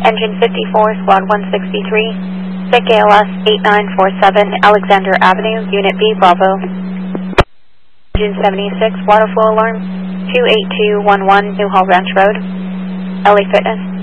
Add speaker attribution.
Speaker 1: Engine 54, Squad 163, SIC ALS 8947, Alexander Avenue, Unit B, Bravo. Engine 76, water flow alarm, 28211, New Hall Ranch Road, LA Fitness.